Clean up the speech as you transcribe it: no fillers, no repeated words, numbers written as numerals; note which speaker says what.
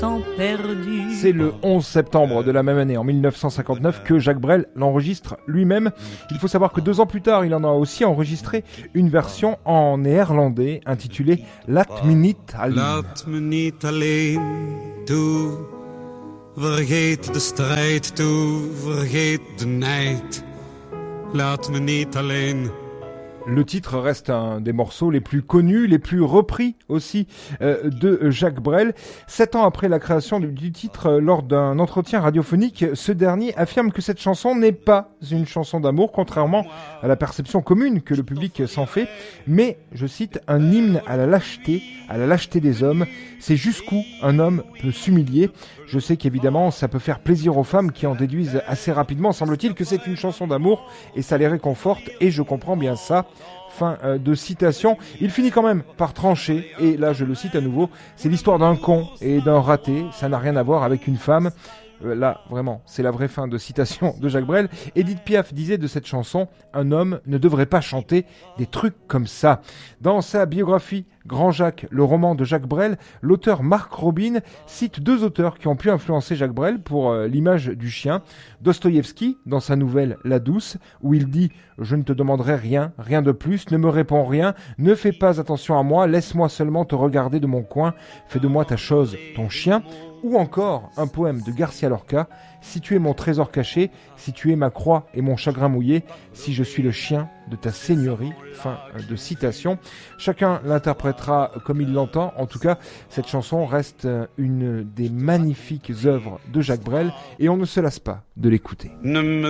Speaker 1: temps perdu.
Speaker 2: C'est le 11 septembre de la même année, en 1959, que Jacques Brel l'enregistre lui-même. Il faut savoir que 2 ans plus tard, il en a aussi enregistré une version en néerlandais intitulée Laat me niet alleen.
Speaker 3: Laat me niet alleen toe, vergeet de strijd toe, vergeet de nijd. Laat me niet alleen.
Speaker 2: Le titre reste un des morceaux les plus connus, les plus repris aussi de Jacques Brel. 7 ans après la création du titre, lors d'un entretien radiophonique, ce dernier affirme que cette chanson n'est pas une chanson d'amour, contrairement à la perception commune que le public s'en fait, mais, je cite, un hymne à la lâcheté des hommes. C'est jusqu'où un homme peut s'humilier. Je sais qu'évidemment, ça peut faire plaisir aux femmes qui en déduisent assez rapidement, semble-t-il, que c'est une chanson d'amour et ça les réconforte, et je comprends bien ça. Fin de citation. Il finit quand même par trancher, et là je le cite à nouveau, c'est l'histoire d'un con et d'un raté, ça n'a rien à voir avec une femme. Là, vraiment, c'est la vraie fin de citation de Jacques Brel. Édith Piaf disait de cette chanson, un homme ne devrait pas chanter des trucs comme ça. Dans sa biographie Grand Jacques, le roman de Jacques Brel, l'auteur Marc Robin cite 2 auteurs qui ont pu influencer Jacques Brel pour l'image du chien. Dostoïevski, dans sa nouvelle La Douce, où il dit « Je ne te demanderai rien, rien de plus, ne me réponds rien, ne fais pas attention à moi, laisse-moi seulement te regarder de mon coin, fais de moi ta chose, ton chien ». Ou encore un poème de Garcia Lorca, « Si tu es mon trésor caché, si tu es ma croix et mon chagrin mouillé, si je suis le chien de ta seigneurie ». Fin de citation. Chacun l'interprétera comme il l'entend. En tout cas, cette chanson reste une des magnifiques œuvres de Jacques Brel et on ne se lasse pas de l'écouter.
Speaker 3: Ne me